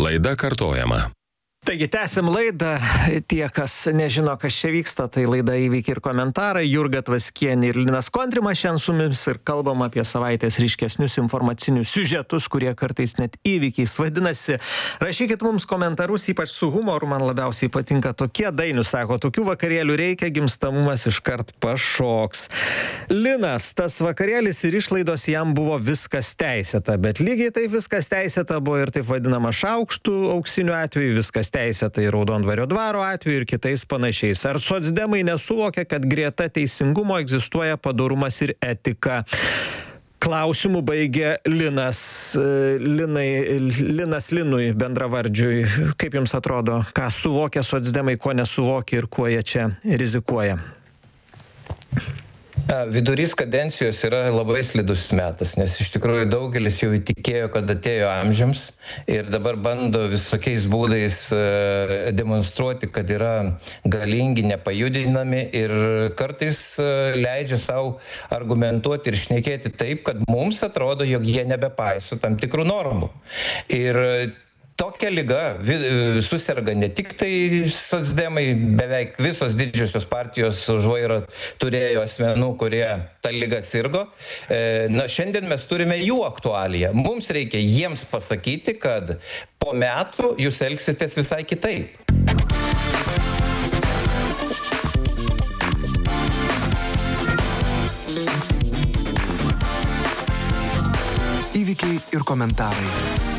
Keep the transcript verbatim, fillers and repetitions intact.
Laida kartojama. Taigi, tęsim laidą. Tie, kas nežino, kas čia vyksta, tai laida Įvykiai ir komentarai. Jurga Tvaskienė ir Linas Kontrimas šiandien su mumis ir kalbam apie savaitės ryškesnius informacinius siužetus, kurie kartais net įvykiais vadinasi. Rašykit mums komentarus, ypač su humoru, man labiausiai patinka tokie. Dainius sako, tokių vakarėlių reikia, gimstamumas iškart pašoks. Linas, tas vakarėlis ir išlaidos jam buvo viskas teisėta, bet lygiai taip viskas teisėta buvo ir taip vadinama šaukštų auksiniu atveju, viskas teisėta ir Raudondvario dvaro atveju ir kitais panašiais. Ar socdemai nesuvokia, kad greta teisingumo egzistuoja padorumas ir etika? Klausimų baigė Linas, Linai, Linas Linui bendravardžiui. Kaip jums atrodo, ką suvokia socdemai, ko nesuvokia ir kuo jie čia rizikuoja? Vidurys kadencijos yra labai slidus metas, nes iš tikrųjų daugelis jau įtikėjo, kad atėjo amžiams ir dabar bando visokiais būdais demonstruoti, kad yra galingi, nepajudinami ir kartais leidžia savo argumentuoti ir šnekėti taip, kad mums atrodo, jog jie nebepaiso tam tikrų normų. Ir tokia liga susirga ne tik tai socdemai, beveik visos didžiosios partijos už vairo turėjo asmenų, kurie tą ligą sirgo. Na, šiandien mes turime jų aktualiją. Mums reikia jiems pasakyti, kad po metų jūs elgsitės visai kitaip. Įvykiai ir komentarai.